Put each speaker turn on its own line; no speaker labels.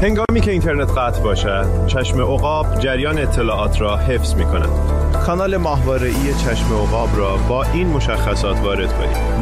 هنگامی که اینترنت قطع باشد، چشم عقاب جریان اطلاعات را حفظ می‌کند. کانال ماهواره‌ای چشم عقاب را با این مشخصات وارد کنید.